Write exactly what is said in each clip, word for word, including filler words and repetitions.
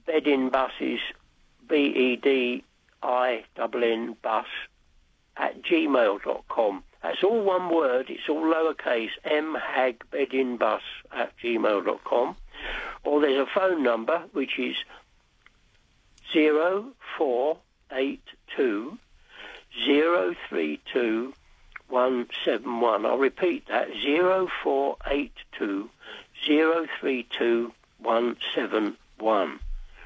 Bedin Buses, B E D I N N bus, at gmail dot com. That's all one word, it's all lowercase, mhagbedinbus at gmail dot com. Or there's a phone number, which is zero four eight two zero three two one seven one. I'll repeat that, zero four eight two zero three two one seven one.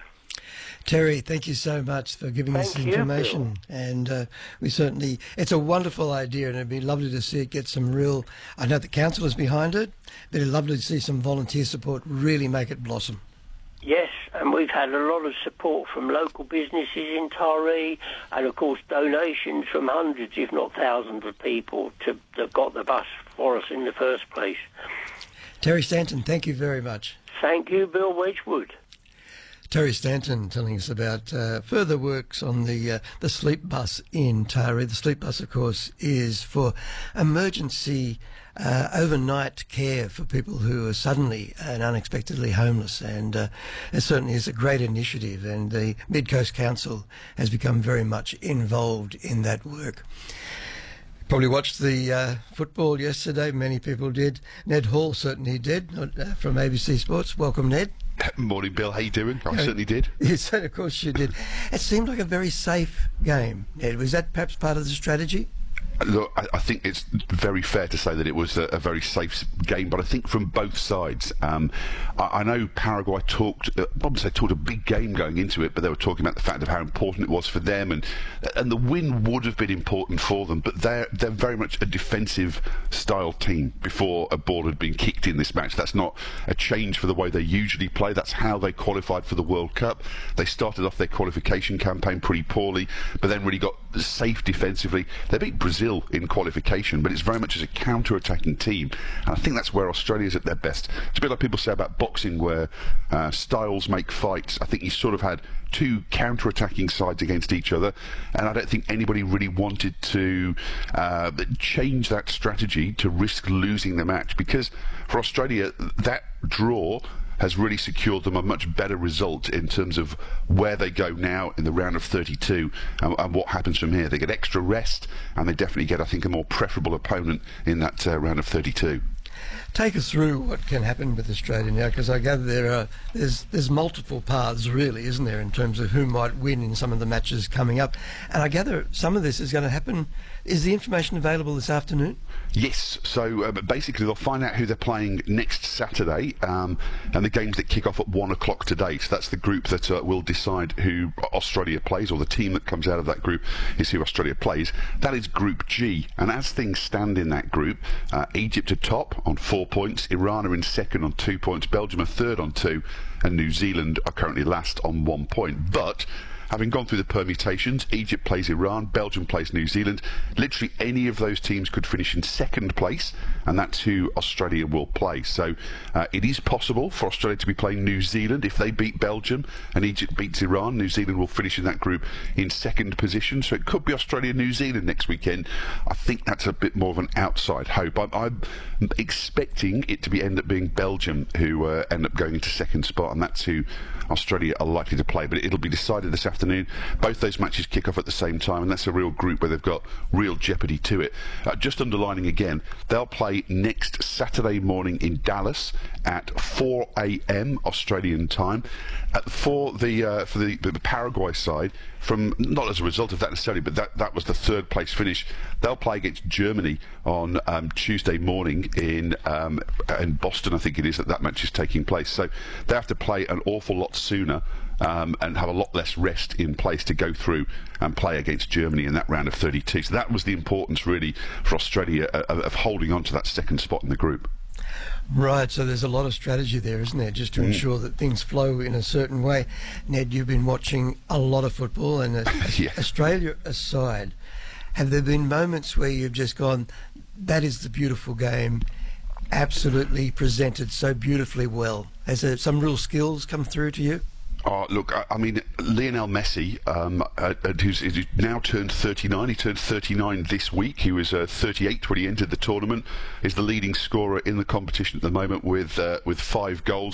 Terry, thank you so much for giving Thank us this you, information. Bill. And uh, we certainly, it's a wonderful idea, and it'd be lovely to see it get some real, I know the council is behind it, but it'd be lovely to see some volunteer support really make it blossom. Yes, and we've had a lot of support from local businesses in Taree, and of course donations from hundreds, if not thousands, of people to, that got the bus for us in the first place. Terry Stanton, thank you very much. Thank you, Bill Wedgwood. Terry Stanton telling us about uh, further works on the uh, the sleep bus in Taree. The sleep bus, of course, is for emergency uh, overnight care for people who are suddenly and unexpectedly homeless. And uh, it certainly is a great initiative, and the Mid-Coast Council has become very much involved in that work. Probably watched the uh, football yesterday. Many people did. Ned Hall certainly did, not, uh, from A B C Sports. Welcome, Ned. Morning, Bill. How you doing? I you know, certainly did. Yes, of course you did. It seemed like a very safe game, Ned. Was that perhaps part of the strategy? Look, I, I think it's very fair to say that it was a, a very safe game, but I think from both sides. Um, I, I know Paraguay talked, uh, Bob said talked a big game going into it, but they were talking about the fact of how important it was for them, and and the win would have been important for them. But they're they're very much a defensive style team. Before a ball had been kicked in this match, that's not a change for the way they usually play. That's how they qualified for the World Cup. They started off their qualification campaign pretty poorly, but then really got safe defensively. They beat Brazil in qualification, but it's very much as a counter-attacking team, and I think that's where Australia's at their best. It's a bit like people say about boxing, where uh, styles make fights. I think you sort of had two counter-attacking sides against each other, and I don't think anybody really wanted to uh, change that strategy to risk losing the match, because for Australia, that draw has really secured them a much better result in terms of where they go now in the round of thirty-two, and, and what happens from here. They get extra rest, and they definitely get, I think, a more preferable opponent in that uh, round of thirty-two. Take us through what can happen with Australia now, because I gather there are there's there's multiple paths, really, isn't there, in terms of who might win in some of the matches coming up. And I gather some of this is going to happen. Is the information available this afternoon? Yes, so uh, basically they'll find out who they're playing next Saturday, um, and the games that kick off at one o'clock today. So that's the group that uh, will decide who Australia plays, or the team that comes out of that group is who Australia plays. That is Group G, and as things stand in that group, uh, Egypt are top on four points, Iran are in second on two points, Belgium are third on two, and New Zealand are currently last on one point. But having gone through the permutations, Egypt plays Iran, Belgium plays New Zealand. Literally any of those teams could finish in second place, and that's who Australia will play. So uh, it is possible for Australia to be playing New Zealand. If they beat Belgium and Egypt beats Iran, New Zealand will finish in that group in second position. So it could be Australia-New Zealand next weekend. I think that's a bit more of an outside hope. I'm, I'm expecting it to be end up being Belgium who uh, end up going into second spot, and that's who Australia are likely to play. But it'll be decided this afternoon. Both those matches kick off at the same time, and that's a real group where they've got real jeopardy to it. Uh, just underlining again, they'll play next Saturday morning in Dallas at four a m Australian time. Uh, for the uh, for the, the Paraguay side, from not as a result of that necessarily, but that, that was the third place finish. They'll play against Germany on um, Tuesday morning in um, in Boston, I think it is, that that match is taking place. So they have to play an awful lot sooner um, and have a lot less rest in place to go through and play against Germany in that round of thirty-two. So that was the importance, really, for Australia of, of holding on to that second spot in the group. Right, so there's a lot of strategy there, isn't there, just to mm. ensure that things flow in a certain way. Ned, you've been watching a lot of football, and uh, yeah. Australia aside, have there been moments where you've just gone, that is the beautiful game, absolutely presented so beautifully well? Has there some real skills come through to you? Oh, look, I, I mean, Lionel Messi, um, uh, who's, who's now turned thirty-nine, he turned thirty-nine this week. He was uh, thirty-eight when he entered the tournament, is the leading scorer in the competition at the moment with uh, with five goals.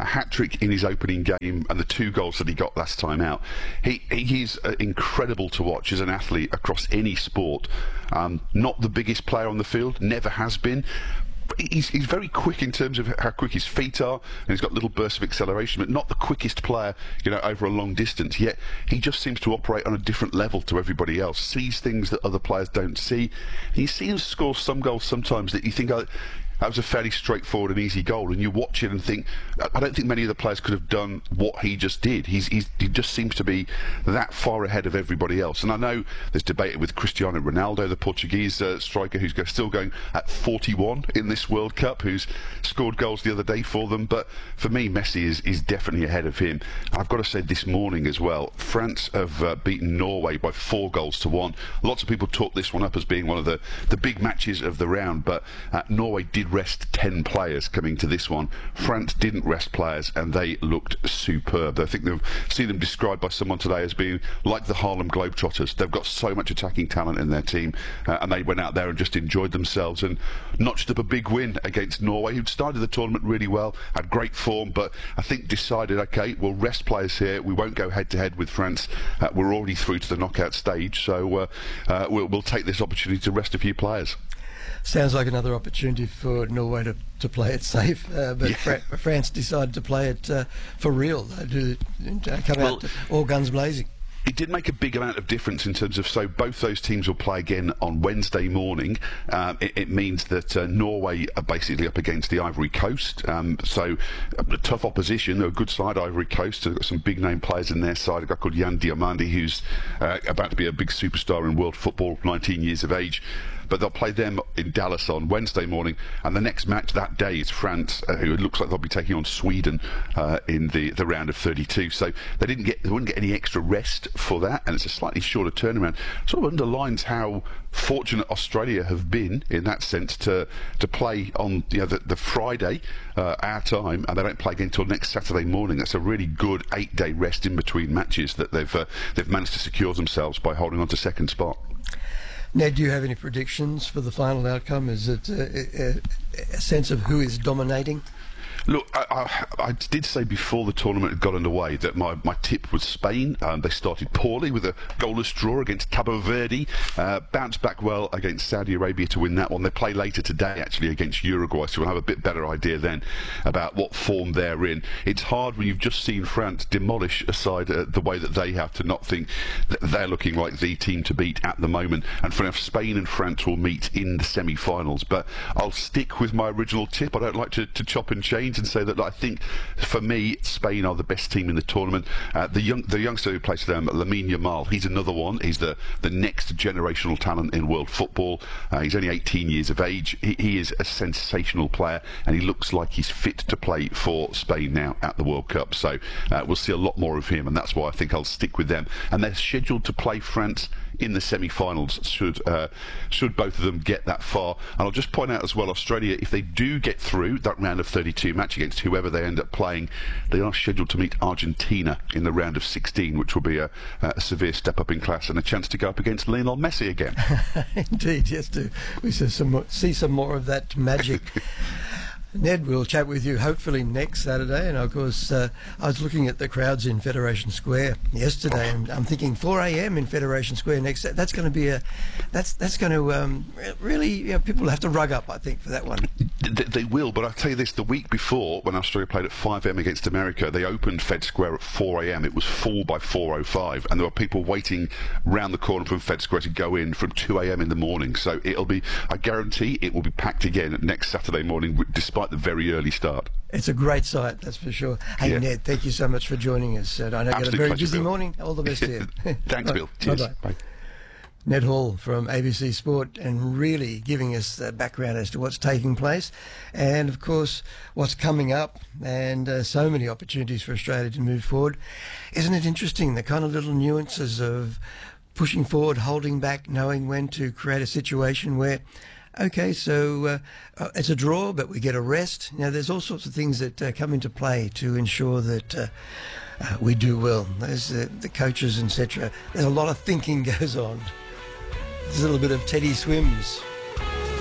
a hat-trick in his opening game and the two goals that he got last time out. He, he's uh, incredible to watch as an athlete across any sport. Um, not the biggest player on the field, never has been. He's, he's very quick in terms of how quick his feet are, and he's got little bursts of acceleration, but not the quickest player, you know, over a long distance. Yet he just seems to operate on a different level to everybody else, sees things that other players don't see. He seems to score some goals sometimes that you think, oh, that was a fairly straightforward and easy goal, and you watch it and think, I don't think many of the players could have done what he just did. He's, he's, he just seems to be that far ahead of everybody else. And I know there's debate with Cristiano Ronaldo, the Portuguese uh, striker, who's go, still going at forty-one in this World Cup, who's scored goals the other day for them. But for me, Messi is, is definitely ahead of him. I've got to say this morning as well, France have uh, beaten Norway by four goals to one. Lots of people talk this one up as being one of the, the big matches of the round, but uh, Norway did rest ten players coming to this one. France didn't rest players, and they looked superb. I think they've seen them described by someone today as being like the Harlem Globetrotters. They've got so much attacking talent in their team, uh, and they went out there and just enjoyed themselves and notched up a big win against Norway, who'd started the tournament really well, had great form, but I think decided, okay, we'll rest players here. We won't go head to head with France. Uh, we're already through to the knockout stage, so uh, uh, we'll, we'll take this opportunity to rest a few players. Sounds like another opportunity for Norway to, to play it safe, uh, but yeah. Fra- France decided to play it uh, for real, uh, to, to come well, out to all guns blazing. It did make a big amount of difference in terms of, so both those teams will play again on Wednesday morning. Um, it, it means that uh, Norway are basically up against the Ivory Coast, um, so a tough opposition. They're a good side, Ivory Coast. They've got some big name players in their side. A guy called Jan Diomande, who's uh, about to be a big superstar in world football, nineteen years of age. But they'll play them in Dallas on Wednesday morning, and the next match that day is France, uh, who it looks like they'll be taking on Sweden uh, in the, the round of thirty-two. So they didn't get, they wouldn't get any extra rest for that, and it's a slightly shorter turnaround. Sort of underlines how fortunate Australia have been in that sense to to play on, you know, the, the Friday uh, our time, and they don't play again until next Saturday morning. That's a really good eight-day rest in between matches that they've uh, they've managed to secure themselves by holding on to second spot. Ned, do you have any predictions for the final outcome? Is it a, a, a sense of who is dominating? Look, I, I, I did say before the tournament had got underway that my, my tip was Spain. Um, they started poorly with a goalless draw against Cabo Verde, uh, bounced back well against Saudi Arabia to win that one. They play later today, actually, against Uruguay, so we'll have a bit better idea then about what form they're in. It's hard when you've just seen France demolish a side uh, the way that they have to not think that they're looking like the team to beat at the moment. And for now, Spain and France will meet in the semi-finals. But I'll stick with my original tip. I don't like to, to chop and change and say that I think, for me, Spain are the best team in the tournament. Uh, the young, the youngster who plays for them, Lamine Yamal, he's another one. He's the, the next generational talent in world football. Uh, he's only eighteen years of age. He, he is a sensational player, and he looks like he's fit to play for Spain now at the World Cup. So uh, we'll see a lot more of him, and that's why I think I'll stick with them. And they're scheduled to play France in the semi-finals should uh, should both of them get that far. And I'll just point out as well, Australia, if they do get through that round of thirty-two match against whoever they end up playing, they are scheduled to meet Argentina in the round of sixteen, which will be a, a severe step up in class and a chance to go up against Lionel Messi again. Indeed, yes, do we see some more, see some more of that magic. Ned, we'll chat with you hopefully next Saturday, and of course uh, I was looking at the crowds in Federation Square yesterday, and I'm thinking four a m in Federation Square next. That's going to be a, that's that's going to um, really, you know, people have to rug up, I think, for that one. They, they will, but I'll tell you this: the week before, when Australia played at five a m against America, they opened Fed Square at four a m It was full by four oh five, and there were people waiting round the corner from Fed Square to go in from two a m in the morning. So it'll be, I guarantee, it will be packed again next Saturday morning, despite the very early start. It's a great site, that's for sure. Hey, yeah. Ned, thank you so much for joining us. Uh, I know you had a very pleasure, busy Bill. morning. All the best to you. Thanks, Bill. Cheers. Bye-bye. Bye. Ned Hall from A B C Sport, and really giving us the background as to what's taking place and, of course, what's coming up, and uh, so many opportunities for Australia to move forward. Isn't it interesting, the kind of little nuances of pushing forward, holding back, knowing when to create a situation where, okay, so uh, uh, it's a draw, but we get a rest. You know, there's all sorts of things that uh, come into play to ensure that uh, uh, we do well. There's uh, the coaches, et cetera. There's a lot of thinking goes on. There's a little bit of Teddy Swims.